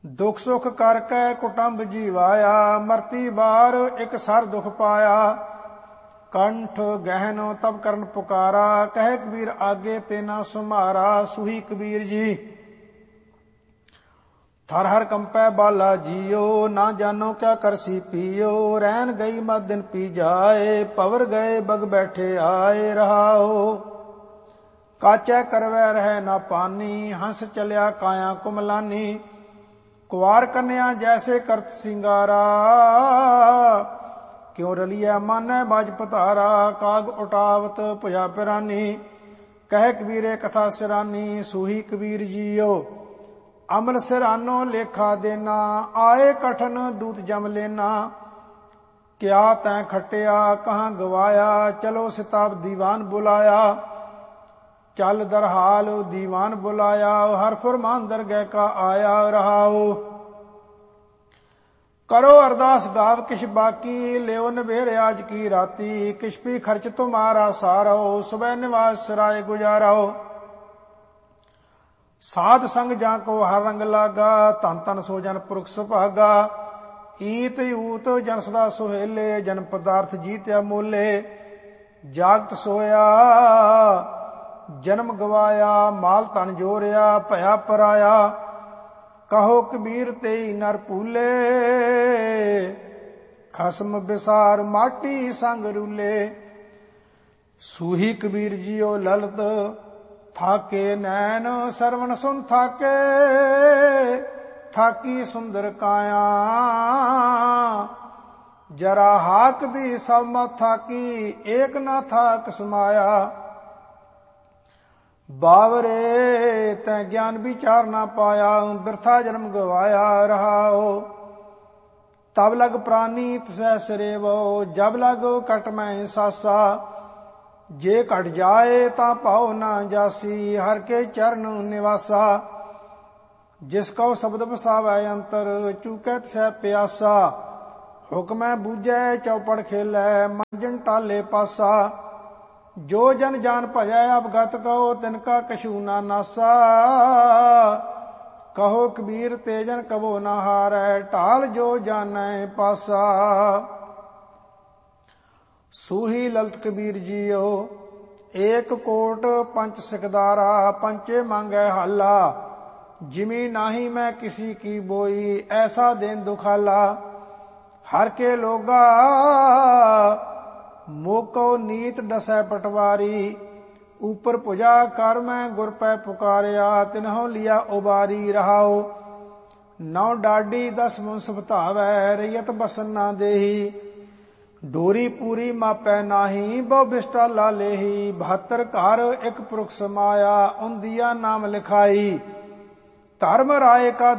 दुख सुख करके कुटुंब जीवाया, मरती बार एक सर दुख पाया। कंठ गहन तब करन पुकारा, कहे कबीर आगे ते ना सुमारा। सुही कबीर जी थर हर कंपै बाला जियो, ना जानो क्या करसी पियो। रैन गई मत दिन पी जाए, पवर गए बग बैठे आए रहाओ। काचै करवै रहे ना पानी, हंस चलिया काया कुमलानी। कुवार कन्या जैसे करत सिंगारा, क्यों रलिया मानै बाज पतारा। काग उठावत भुजा पिरानी, कहे कबीरे कथा सिरानी। सूही कबीर जियो अमल सिरानो लेखा देना, आए कठन दूत जम लेना। क्या तैं खटिया कहाँ गवाया, चलो सिताब दीवान बुलाया। चल दरहाल दीवान बुलाया, हर फुरमान दरगह का आया रहाओ। करो अरदास गाव किश बाकी, लेओ नबेर आज की राती। किश भी खर्च तुम्हारा सारो, सुबह निवास सराय गुजारो। साध संग जाको हर रंग लागा, धन धन सो जन पुरख सुभागा। ईत ऊत जन सदा सुहेले, जन पदार्थ जीत्या मोले। जागत सोया जन्म गवाया, माल तन जोरिया भया पराया। कहो कबीर तेई नर भूले, खसम बिसार माटी संग रूले। सूही कबीर जियो ललत थाके नैन, सरवण सुन थाके थाकी सुंदर काया। जरा हाक दी सब मत थाकी, एक ना थाक समाया। बावरे तै ज्ञान विचार ना पाया, बिरथा जन्म गवाया रहाओ। तब लग प्राणी तसै सरेवो, जब लग कट मैं सासा। जे कट जाए ता पाओ ना जासी, हर के चरण निवासा। जिसको शब्द बसावै अंतर, चूकै तसै प्यासा। हुक्मै बूझै चौपड़ खेलै, मंजन टाले पासा। जो जन जान भजै अवगत कहो, तिनका कछू ना नासा। कहो कबीर तेजन कबो ना हारै, ढाल जो जानै पासा। सूही ललित कबीर जियो एक कोट पंच सिकदारा। पंचे मांगै हाला, जिमी नाही मैं किसी की बोई। ऐसा दिन दुखाला हर के लोगा, मोको नीत डसै पटवारी। ऊपर पुजा कर मैं गुर पै पुकारिया, तिन्हों लिया उबारी रहाओ। नौ डाडी 10 मुंस बतावै, रैयत बसन ना देही। डोरी पूरी मापै नाही, बहु बिष्टा ला लेही। 72 घर एक पुरख समाया, उन दिया नाम लिखाई। धर्म राय का